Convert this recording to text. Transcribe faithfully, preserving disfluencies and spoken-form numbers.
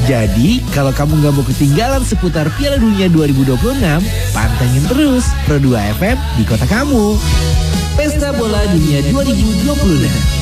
Jadi, kalau kamu gak mau ketinggalan seputar Piala Dunia dua ribu dua puluh enam, pantengin terus Pro dua F M di kota kamu. Pesta Bola Dunia dua ribu dua puluh enam.